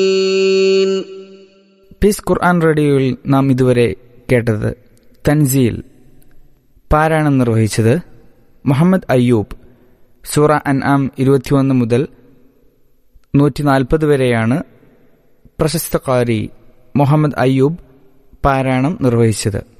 Piece ഖുർആൻ റേഡിയോയിൽ നാം ഇതുവരെ കേട്ടത് തൻസീൽ. പാരായണം നിർവഹിച്ചത് മുഹമ്മദ് അയ്യൂബ്. സൂറ അൻആം 21 മുതൽ 140 വരെയാണ് പ്രശസ്ത ഖാരി മുഹമ്മദ് അയ്യൂബ് പാരായണം നിർവഹിച്ചത്.